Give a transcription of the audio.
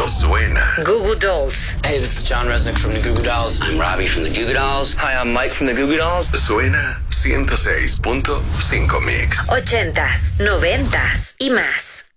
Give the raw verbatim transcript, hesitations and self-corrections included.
cuando suena. Goo Goo Dolls. Hey, this is John Resnick from the Goo Goo Dolls. I'm Robbie from the Goo Goo Dolls. Hi, I'm Mike from the Goo Goo Dolls. Suena ciento seis punto cinco Mix. Ochentas, noventas y más.